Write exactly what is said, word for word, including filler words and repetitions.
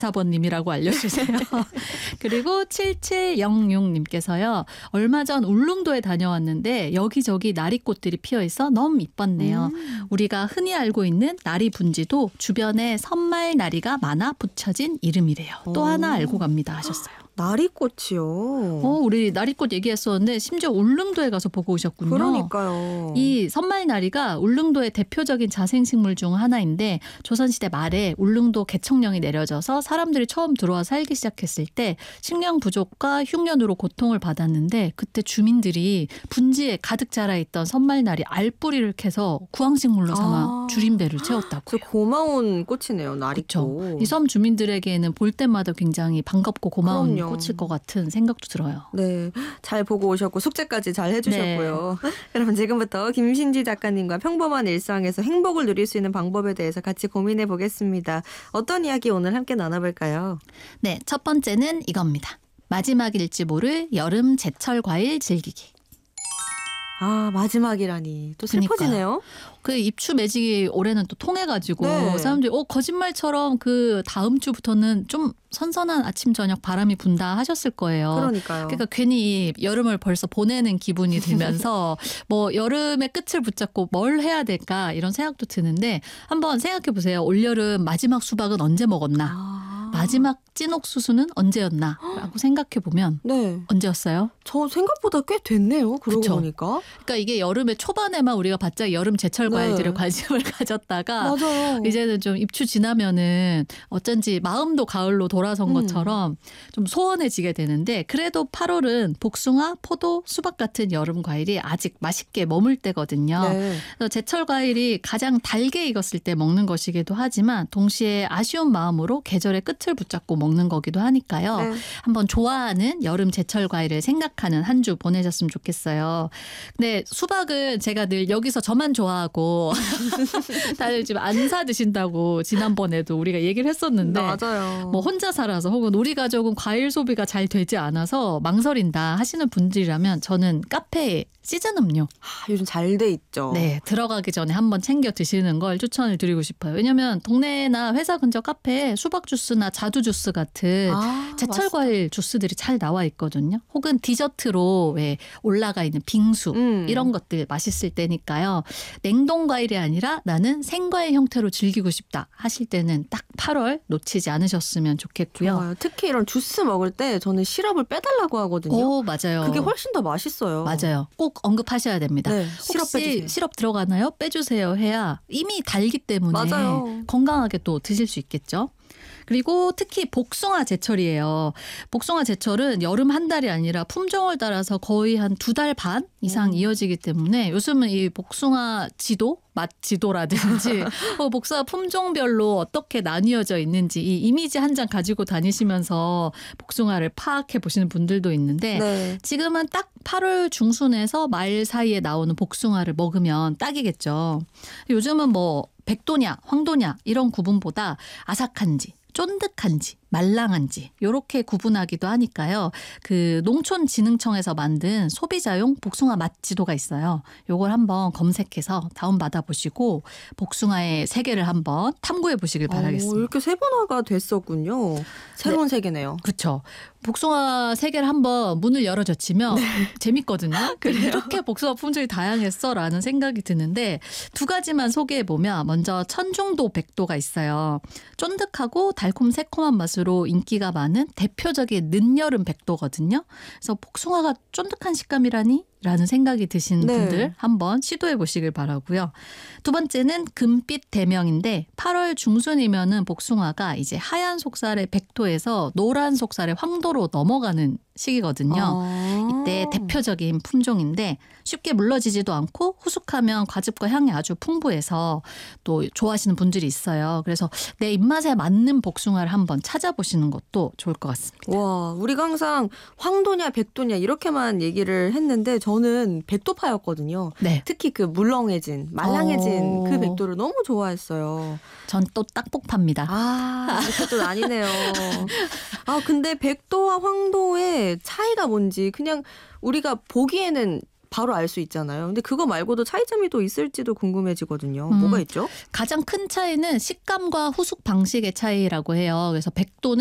사번님이라고 알려주세요. 그리고 칠칠영육님께서요. 얼마 전 울릉도에 다녀왔는데 여기저기 나리꽃들이 피어있어 너무 이뻤네요. 음. 우리가 흔히 알고 있는 나리 분지도 주변에 선말나리가 많아 붙여진 이름이래요. 또 오. 하나 알고 갑니다 하셨어요. 나리꽃이요. 어, 우리 나리꽃 얘기했었는데 심지어 울릉도에 가서 보고 오셨군요. 그러니까요. 이 선말나리가 울릉도의 대표적인 자생식물 중 하나인데 조선시대 말에 울릉도 개척령이 내려져서 사람들이 처음 들어와 살기 시작했을 때 식량 부족과 흉년으로 고통을 받았는데 그때 주민들이 분지에 가득 자라있던 선말나리 알뿌리를 캐서 구황식물로 삼아 아. 줄임배를 채웠다고요. 고마운 꽃이네요. 나리꽃. 그렇죠. 이 섬 주민들에게는 볼 때마다 굉장히 반갑고 고마운 그럼요. 꽃일 것 같은 생각도 들어요. 네, 잘 보고 오셨고 숙제까지 잘 해주셨고요. 네. 여러분 지금부터 김신지 작가님과 평범한 일상에서 행복을 누릴 수 있는 방법에 대해서 같이 고민해 보겠습니다. 어떤 이야기 오늘 함께 나눠볼까요? 네, 첫 번째는 이겁니다. 마지막일지 모를 여름 제철 과일 즐기기. 아, 마지막이라니. 또 슬퍼지네요. 그러니까요. 그 입추 매직이 올해는 또 통해가지고 네. 사람들이 어 거짓말처럼 그 다음 주부터는 좀 선선한 아침 저녁 바람이 분다 하셨을 거예요. 그러니까요. 그러니까 괜히 여름을 벌써 보내는 기분이 들면서 뭐 여름의 끝을 붙잡고 뭘 해야 될까 이런 생각도 드는데 한번 생각해 보세요. 올여름 마지막 수박은 언제 먹었나? 아. 마지막 찐 옥수수는 언제였나? 라고 생각해 보면 네. 언제였어요? 저 생각보다 꽤 됐네요. 그러고 그쵸? 보니까. 그러니까 이게 여름의 초반에만 우리가 바짝 여름 제철 과일들을 네. 관심을 가졌다가 맞아요. 이제는 좀 입추 지나면은 어쩐지 마음도 가을로 돌아선 음. 것처럼 좀 소원해지게 되는데 그래도 팔월은 복숭아, 포도, 수박 같은 여름 과일이 아직 맛있게 머물 때거든요. 네. 그래서 제철 과일이 가장 달게 익었을 때 먹는 것이기도 하지만 동시에 아쉬운 마음으로 계절의 끝을 붙잡고 먹는 거기도 하니까요. 네. 한번 좋아하는 여름 제철 과일을 생각하는 한 주 보내셨으면 좋겠어요. 근데 수박은 제가 늘 여기서 저만 좋아하고 다들 지금 안 사 드신다고 지난번에도 우리가 얘기를 했었는데 맞아요. 뭐 혼자 살아서 혹은 우리 가족은 과일 소비가 잘 되지 않아서 망설인다 하시는 분들이라면 저는 카페에 시즌 음료. 아, 요즘 잘 돼 있죠. 네. 들어가기 전에 한번 챙겨 드시는 걸 추천을 드리고 싶어요. 왜냐하면 동네나 회사 근처 카페에 수박 주스나 자두 주스 같은 아, 제철 맛있다. 과일 주스들이 잘 나와 있거든요. 혹은 디저트로 왜 올라가 있는 빙수 음. 이런 것들 맛있을 때니까요. 냉동 과일이 아니라 나는 생과일 형태로 즐기고 싶다 하실 때는 딱 팔월 놓치지 않으셨으면 좋겠고요. 좋아요. 특히 이런 주스 먹을 때 저는 시럽을 빼달라고 하거든요. 오, 맞아요. 그게 훨씬 더 맛있어요. 맞아요. 꼭 언급하셔야 됩니다. 네, 시럽 혹시 빼주세요. 시럽 들어가나요? 빼주세요 해야 이미 달기 때문에 맞아요. 건강하게 또 드실 수 있겠죠. 그리고 특히 복숭아 제철이에요. 복숭아 제철은 여름 한 달이 아니라 품종을 따라서 거의 한 두 달 반 이상 음. 이어지기 때문에 요즘은 이 복숭아 지도, 맛 지도라든지 어, 복숭아 품종별로 어떻게 나뉘어져 있는지 이 이미지 한 장 가지고 다니시면서 복숭아를 파악해 보시는 분들도 있는데 네. 지금은 딱 팔월 중순에서 말 사이에 나오는 복숭아를 먹으면 딱이겠죠. 요즘은 뭐 백도냐, 황도냐 이런 구분보다 아삭한지 쫀득한지 말랑한지 이렇게 구분하기도 하니까요. 그 농촌진흥청에서 만든 소비자용 복숭아 맛 지도가 있어요. 요걸 한번 검색해서 다운받아 보시고 복숭아의 세계를 한번 탐구해 보시길 바라겠습니다. 오, 이렇게 세분화가 됐었군요. 새로운 네. 세계네요. 그렇죠. 복숭아 세계를 한번 문을 열어젖히면 네. 재밌거든요. 이렇게 복숭아 품종이 다양했어라는 생각이 드는데 두 가지만 소개해보면 먼저 천중도 백도가 있어요. 쫀득하고 달콤 새콤한 맛으로 인기가 많은 대표적인 늦여름 백도거든요. 그래서 복숭아가 쫀득한 식감이라니? 라는 생각이 드신 네. 분들 한번 시도해 보시길 바라고요. 두 번째는 금빛 대명인데 팔월 중순이면은 복숭아가 이제 하얀 속살의 백도에서 노란 속살의 황도로 넘어가는 시기거든요. 아. 이때 대표적인 품종인데 쉽게 물러지지도 않고 후숙하면 과즙과 향이 아주 풍부해서 또 좋아하시는 분들이 있어요. 그래서 내 입맛에 맞는 복숭아를 한번 찾아보시는 것도 좋을 것 같습니다. 와, 우리가 항상 황도냐 백도냐 이렇게만 얘기를 했는데 저는 백도파였거든요. 네. 특히 그 물렁해진 말랑해진 오. 그 백도를 너무 좋아했어요. 전 또 딱복파입니다. 아, 이렇게 또 아니네요. 아, 근데 백도와 황도의 차이가 뭔지 그냥 우리가 보기에는 바로 알 수 있잖아요. 근데 그거 말고도 차이점이 또 있을지도 궁금해지거든요. 음. 뭐가 있죠? 가장 큰 차이는 식감과 후숙 방식의 차이라고 해요. 그래서 백도는